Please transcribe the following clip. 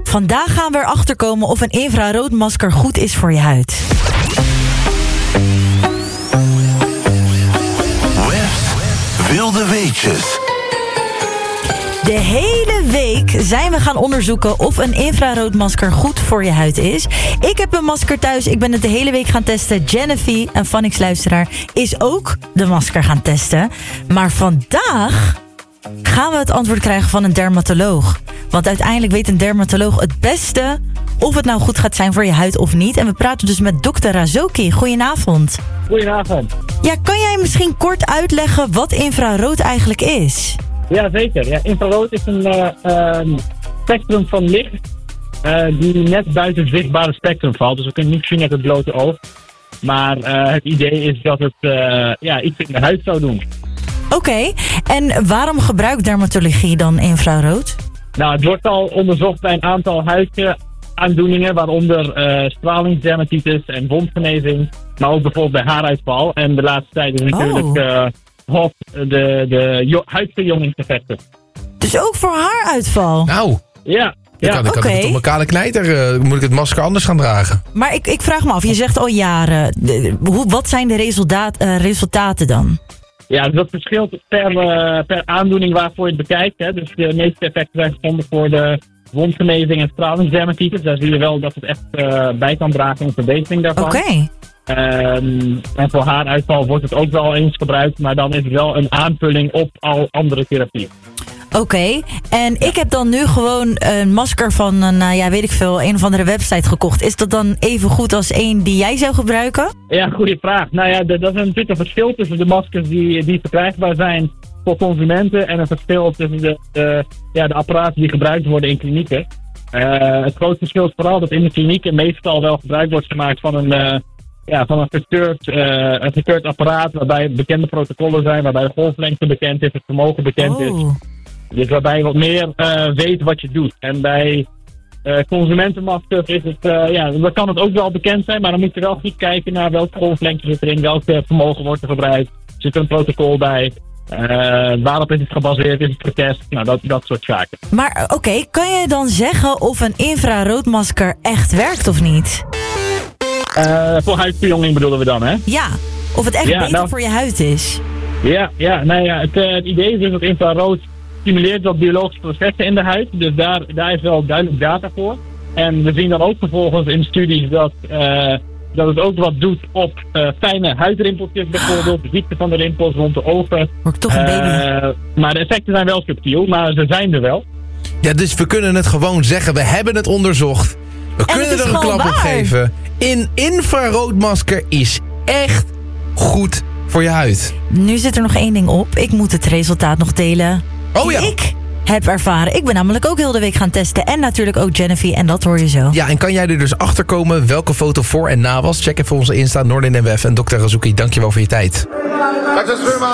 Vandaag gaan we erachter komen of een infraroodmasker goed is voor je huid. Web's Wilde Weetjes. De hele week zijn we gaan onderzoeken of een infraroodmasker goed voor je huid is. Ik heb een masker thuis. Ik ben het de hele week gaan testen. Genevieve, een Phonics-luisteraar, is ook de masker gaan testen. Maar vandaag gaan we het antwoord krijgen van een dermatoloog. Want uiteindelijk weet een dermatoloog het beste of het nou goed gaat zijn voor je huid of niet. En we praten dus met dokter Razoki. Goedenavond. Goedenavond. Ja, kan jij misschien kort uitleggen wat infrarood eigenlijk is? Ja, zeker. Ja, infrarood is een spectrum van licht die net buiten het zichtbare spectrum valt. Dus we kunnen niet zien met het blote oog. Maar het idee is dat het iets in de huid zou doen. Oké, en waarom gebruikt dermatologie dan infrarood? Nou, het wordt al onderzocht bij een aantal huidaandoeningen, waaronder stralingsdermatitis en wondgenezing, maar ook bijvoorbeeld bij haaruitval. En de laatste tijd is natuurlijk hot de huidverjongingseffecten. Dus ook voor haaruitval? Nou, ja. Dan kan ik het op mijn kale knijter, moet ik het masker anders gaan dragen. Maar ik vraag me af, je zegt al jaren, wat zijn de resultaten dan? Ja, dat verschilt per aandoening waarvoor je het bekijkt. Hè. Dus de meeste effecten zijn gevonden voor de wondgenezing en stralingsdermatitis. Daar zie je wel dat het echt bij kan dragen in verbetering daarvan. Oké. En voor haaruitval wordt het ook wel eens gebruikt, maar dan is het wel een aanvulling op al andere therapieën. Oké, en ik heb dan nu gewoon een masker van een of andere website gekocht. Is dat dan even goed als één die jij zou gebruiken? Ja, goede vraag. Nou ja, dat is natuurlijk een verschil tussen de maskers die verkrijgbaar zijn voor consumenten en een verschil tussen de apparaten die gebruikt worden in klinieken. Het grote verschil is vooral dat in de klinieken meestal wel gebruik wordt gemaakt van een verkeurd apparaat waarbij bekende protocollen zijn, waarbij de golflengte bekend is, het vermogen bekend is. Dus waarbij je wat meer weet wat je doet. En bij consumentenmaskers is het, dan kan het ook wel bekend zijn, maar dan moet je wel goed kijken naar welke golflengte zit erin, welk vermogen wordt er gebruikt, zit er een protocol bij, waarop is het gebaseerd, is het getest, nou dat soort zaken. Maar oké, kan je dan zeggen of een infraroodmasker echt werkt of niet? Voor huidverjonging bedoelen we dan, hè? Ja, of het echt beter voor je huid is. Het idee is dus dat infrarood stimuleert wat biologische processen in de huid. Dus daar is wel duidelijk data voor. En we zien dan ook vervolgens in studies dat het ook wat doet op fijne huidrimpeltjes bijvoorbeeld. De ziekte van de rimpels rond de ogen. Word ik toch een baby. Maar de effecten zijn wel subtiel, maar ze zijn er wel. Ja, dus we kunnen het gewoon zeggen. We hebben het onderzocht. We kunnen er een klap op geven. Een infraroodmasker is echt goed voor je huid. Nu zit er nog één ding op. Ik moet het resultaat nog delen. Ik heb ervaren. Ik ben namelijk ook heel de week gaan testen. En natuurlijk ook Genevieve. En dat hoor je zo. Ja, en kan jij er dus achter komen welke foto voor en na was? Check even onze Insta, Noordin en Wef. En dokter Razoki, dankjewel voor je tijd.